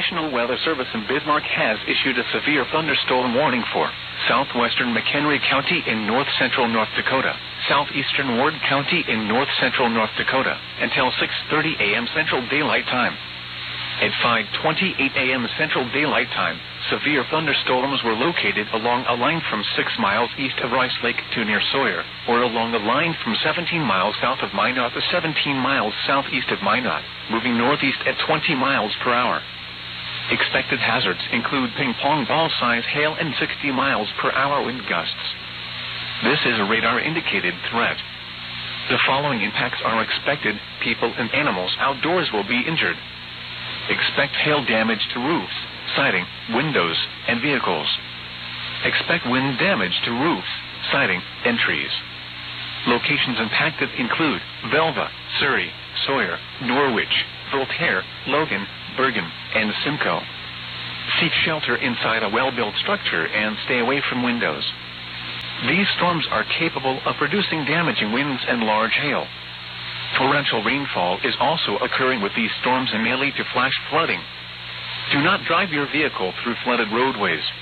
National Weather Service in Bismarck has issued a severe thunderstorm warning for southwestern McHenry County in north-central North Dakota, southeastern Ward County in north-central North Dakota, until 6:30 a.m. Central Daylight Time. At 5:28 a.m. Central Daylight Time, severe thunderstorms were located along a line from 6 miles east of Rice Lake to near Sawyer, or along a line from 17 miles south of Minot to 17 miles southeast of Minot, moving northeast at 20 miles per hour. Expected hazards include ping-pong ball-size hail and 60 miles per hour wind gusts. This is a radar-indicated threat. The following impacts are expected. People and animals outdoors will be injured. Expect hail damage to roofs, siding, windows, and vehicles. Expect wind damage to roofs, siding, and trees. Locations impacted include Velva, Surrey, Sawyer, Norwich, Voltaire, Logan, Bergen, and Simcoe. Seek shelter inside a well-built structure and stay away from windows. These storms are capable of producing damaging winds and large hail. Torrential rainfall is also occurring with these storms and may lead to flash flooding. Do not drive your vehicle through flooded roadways.